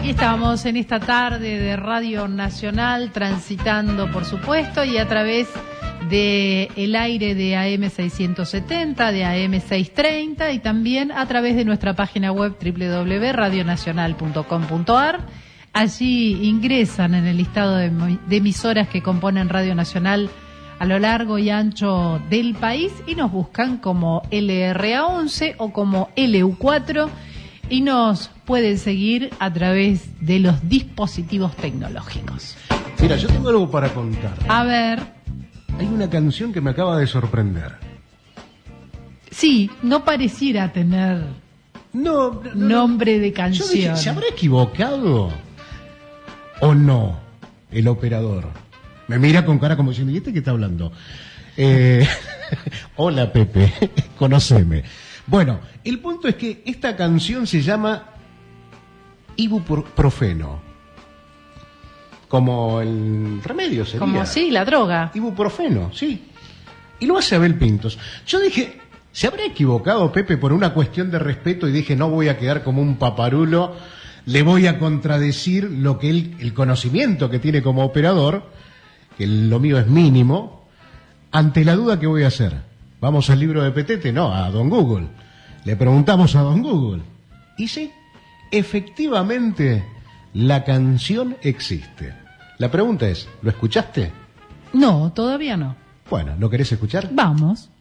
Aquí estamos en esta tarde de Radio Nacional, transitando, por supuesto, y a través de el aire de AM670, de AM630 y también a través de nuestra página web www.radionacional.com.ar. Allí ingresan en el listado de emisoras que componen Radio Nacional a lo largo y ancho del país y nos buscan como LRA11 o como LU4 y nos pueden seguir a través de los dispositivos tecnológicos. Mira, yo tengo algo para contar. A ver. Hay una canción que me acaba de sorprender. Sí, no pareciera tener nombre de canción. Yo dije, ¿se habrá equivocado o no el operador? Me mira con cara como diciendo, ¿y este qué está hablando? Hola Pepe, conóceme. Bueno, el punto es que esta canción se llama Ibuprofeno. Como el remedio sería. Como sí, la droga. Ibuprofeno, sí. Y lo hace Abel Pintos. Yo dije, ¿se habrá equivocado Pepe por una cuestión de respeto? Y dije, no voy a quedar como un paparulo, le voy a contradecir lo que el conocimiento que tiene como operador, que lo mío es mínimo. Ante la duda, ¿qué voy a hacer? ¿Vamos al libro de Petete? No, a Don Google. Le preguntamos a Don Google. Y sí, efectivamente, la canción existe. La pregunta es, ¿lo escuchaste? No, todavía no. Bueno, ¿lo querés escuchar? Vamos.